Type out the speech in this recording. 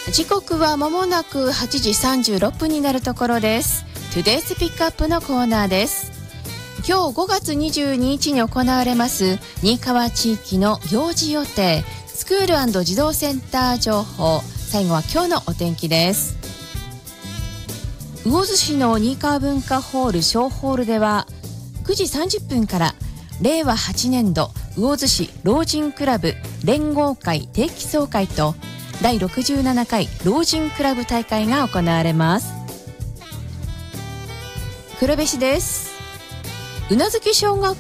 時刻は間もなく8時36分になるところです。 Today's Pick-up のコーナーです。今日5月22日に行われます新居川地域の行事予定、スクール&児童センター情報、最後は今日のお天気です。魚津市の新居川文化ホール小ホールでは9時30分から令和8年度魚津市老人クラブ連合会定期総会と第67回老人クラブ大会が行われます。黒部市です。宇奈月小学